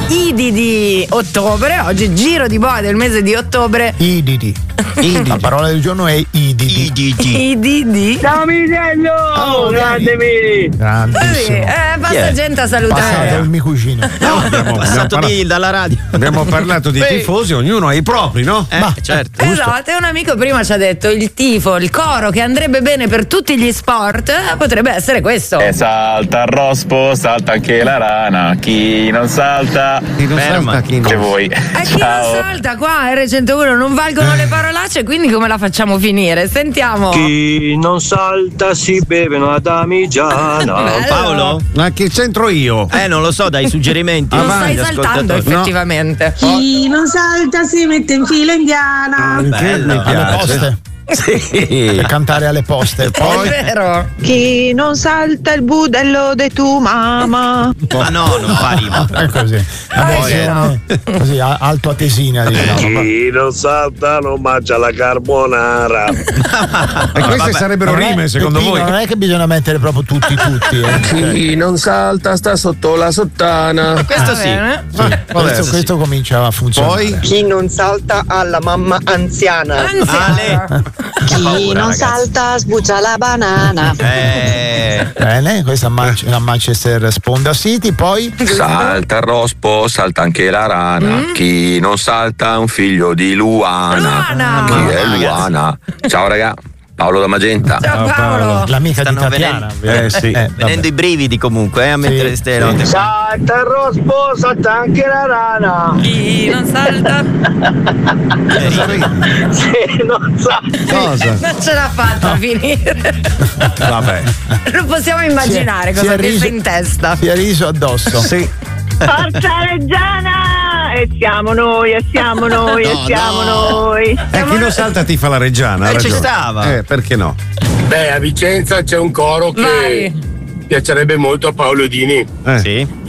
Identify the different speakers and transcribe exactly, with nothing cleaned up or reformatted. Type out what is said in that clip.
Speaker 1: Idi di ottobre, oggi giro di boa del mese di ottobre.
Speaker 2: Ididi. La parola del giorno è ididi.
Speaker 3: Ididi.
Speaker 1: Ididi.
Speaker 4: Ciao Misiello! Oh, grande Miri!
Speaker 2: Grandissimo.
Speaker 1: Eh, passa
Speaker 3: Yeah.
Speaker 1: gente a
Speaker 2: Passato
Speaker 1: salutare.
Speaker 2: il mio cugino.
Speaker 3: No, abbiamo passato
Speaker 5: abbiamo
Speaker 3: di, dalla radio.
Speaker 5: Abbiamo parlato di
Speaker 3: Beh.
Speaker 5: tifosi, ognuno ha i propri, no?
Speaker 3: Eh,
Speaker 2: Ma-
Speaker 3: certo.
Speaker 1: Esatto, e un amico prima ci ha detto il tifo, il coro che andrebbe bene per tutti gli sport, eh, potrebbe essere questo.
Speaker 6: E salta il rospo, salta anche la rana. Chi non salta,
Speaker 5: Chi non
Speaker 3: Ferma.
Speaker 5: salta, chi
Speaker 6: che
Speaker 5: non.
Speaker 6: voi.
Speaker 1: E chi non
Speaker 6: Ciao.
Speaker 1: salta qua R centouno non valgono le parolacce, quindi come la facciamo finire? Sentiamo.
Speaker 4: Chi non salta si beve una damigiana.
Speaker 1: Bello.
Speaker 3: Paolo?
Speaker 5: Ma che c'entro io?
Speaker 3: Eh, non lo so, dai suggerimenti.
Speaker 1: Non
Speaker 3: Avanti,
Speaker 1: stai saltando
Speaker 3: ascoltatori.
Speaker 1: effettivamente.
Speaker 7: Chi non salta si mette in fila indiana.
Speaker 5: Che
Speaker 3: bello.
Speaker 5: mi
Speaker 2: Alle
Speaker 5: piace.
Speaker 2: poste.
Speaker 5: Sì.
Speaker 2: Per cantare alle poste. Poi
Speaker 1: È vero.
Speaker 7: Chi non salta il budello de tu mamma.
Speaker 3: Ma no, non fa rima.
Speaker 2: è così. La versione così a- alto atesina, diciamo.
Speaker 4: Chi non salta non mangia la carbonara.
Speaker 5: E queste
Speaker 3: vabbè.
Speaker 5: sarebbero
Speaker 2: Non è-
Speaker 5: rime, secondo
Speaker 2: Peppino,
Speaker 5: voi?
Speaker 2: Non è che bisogna mettere proprio tutti tutti. Eh.
Speaker 4: Chi non salta sta sotto la sottana.
Speaker 3: Questo
Speaker 1: Va
Speaker 3: sì.
Speaker 1: bene.
Speaker 2: questo, questo comincia a funzionare.
Speaker 5: Poi
Speaker 7: Chi non salta alla mamma anziana.
Speaker 1: Anziana.
Speaker 7: Chi
Speaker 3: paura,
Speaker 7: non
Speaker 3: ragazzi.
Speaker 7: salta sbuccia la banana.
Speaker 3: Eh,
Speaker 2: Bene, questa a Man- a Manchester Sponda City. Poi
Speaker 8: Salta il rospo, salta anche la rana. Chi non salta è un figlio di Luana.
Speaker 1: Luana.
Speaker 8: Chi è
Speaker 3: Ragazzi.
Speaker 8: Luana? Ciao raga, Paolo da Magenta.
Speaker 1: Ciao Paolo.
Speaker 2: l'amica di
Speaker 3: Stanno
Speaker 2: Tatiana.
Speaker 3: venendo-
Speaker 5: Eh, sì.
Speaker 2: vabbè.
Speaker 3: venendo i brividi comunque, eh, a mettere
Speaker 2: Sì,
Speaker 3: ste
Speaker 2: sì.
Speaker 3: note.
Speaker 4: Salta il rospo, salta anche la rana.
Speaker 1: Chi non salta
Speaker 4: Se non salta.
Speaker 5: cosa?
Speaker 1: non ce l'ha fatta a finire.
Speaker 5: Vabbè.
Speaker 1: Non possiamo immaginare
Speaker 2: Si è-
Speaker 1: cosa
Speaker 2: si è
Speaker 1: ti
Speaker 2: riso-
Speaker 1: in testa.
Speaker 2: Si è riso addosso.
Speaker 5: Sì.
Speaker 7: Forza Reggiana! E siamo noi, e siamo noi, e
Speaker 3: No,
Speaker 7: siamo
Speaker 3: no.
Speaker 7: noi.
Speaker 5: E chi non salta ti fa la reggiana. ha
Speaker 3: Eh, ci
Speaker 5: ragione.
Speaker 3: stava.
Speaker 5: Eh, perché no?
Speaker 4: Beh, a Vicenza c'è un coro che
Speaker 1: Vai.
Speaker 4: piacerebbe molto a Paolo Dini.
Speaker 5: Eh.
Speaker 3: Sì.